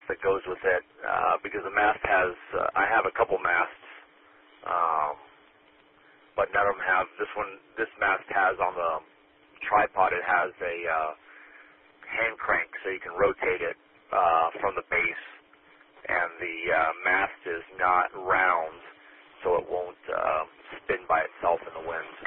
that goes with it because the mast has, I have a couple masts, but none of them have, this mast has on the tripod, it has a hand crank so you can rotate it from the base, and the mast is not round so it won't spin by itself in the wind.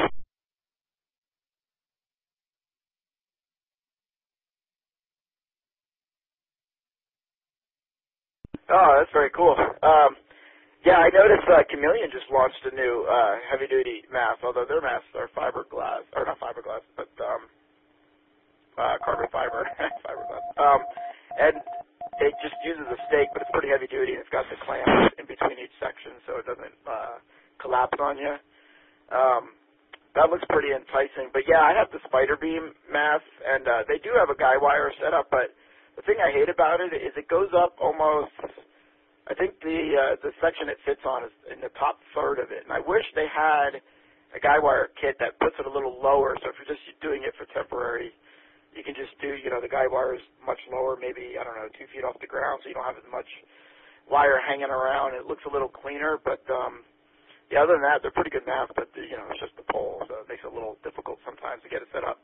Oh, that's very cool. Yeah, I noticed Chameleon just launched a new heavy-duty mast, although their masts are fiberglass, or not fiberglass, but carbon fiber, fiberglass. And it just uses a stake, but it's pretty heavy-duty, and it's got the clamps in between each section so it doesn't collapse on you. That looks pretty enticing. But, yeah, I have the Spider Beam mast, and they do have a guy wire setup, but the thing I hate about it is it goes up almost, I think the section it fits on is in the top third of it. And I wish they had a guy wire kit that puts it a little lower, so if you're just doing it for temporary, you can just do, the guy wire is much lower, maybe, 2 feet off the ground, so you don't have as much wire hanging around. It looks a little cleaner, but, yeah, other than that, they're pretty good masts, but, it's just the pole, so it makes it a little difficult sometimes to get it set up.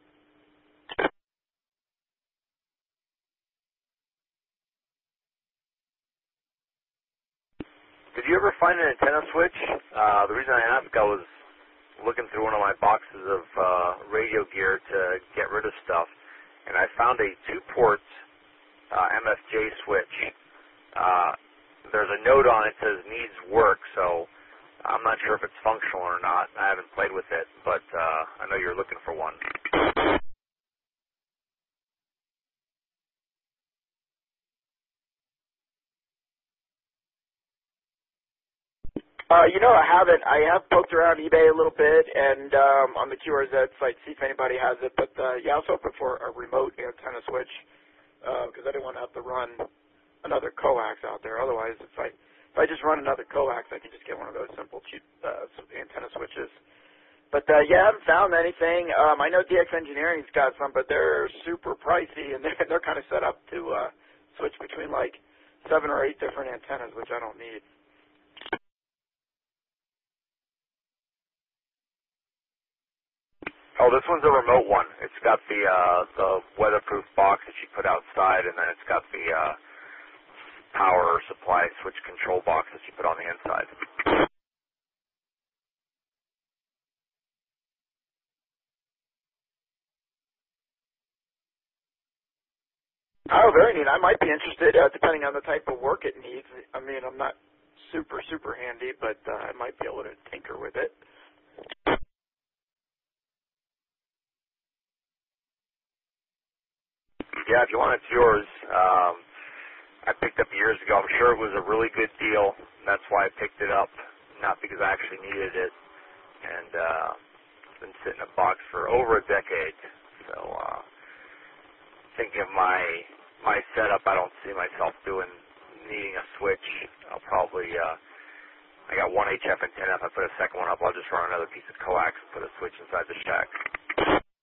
Did you ever find an antenna switch? The reason I ask, I was looking through one of my boxes of radio gear to get rid of stuff, and I found a 2-port MFJ switch. There's a note on it that says needs work, so I'm not sure if it's functional or not. I haven't played with it, but I know you're looking for one. I haven't. I have poked around eBay a little bit and on the QRZ site, see if anybody has it. But, yeah, I was hoping for a remote antenna switch because I didn't want to have to run another coax out there. Otherwise, if I just run another coax, I can just get one of those simple, cheap antenna switches. But, yeah, I haven't found anything. I know DX Engineering's got some, but they're super pricey, and they're kind of set up to switch between, like, 7 or 8 different antennas, which I don't need. Oh, this one's a remote one. It's got the weatherproof box that you put outside, and then it's got the power supply switch control box that you put on the inside. Oh, very neat. I might be interested, depending on the type of work it needs. I mean, I'm not super, super handy, but I might be able to tinker with it. Yeah, if you want, it's yours. I picked up years ago. I'm sure it was a really good deal. That's why I picked it up, not because I actually needed it. And it's been sitting in a box for over a decade. So thinking of my setup, I don't see myself needing a switch. I'll probably, I got one HF antenna. If I put a second one up, I'll just run another piece of coax and put a switch inside the shack.